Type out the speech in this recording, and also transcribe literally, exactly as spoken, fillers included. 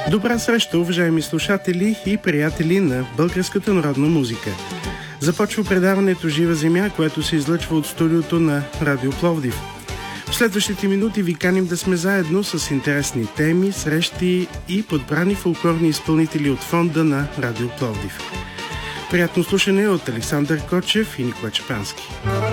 Добра среща, уважаеми слушатели и приятели на българската народна музика. Започва предаването Жива земя, което се излъчва от студиото на Радио Пловдив. В следващите минути ви каним да сме заедно с интересни теми, срещи и подбрани фолклорни изпълнители от фонда на Радио Пловдив. Приятно слушане от Александър Кочев и Никола Чепански.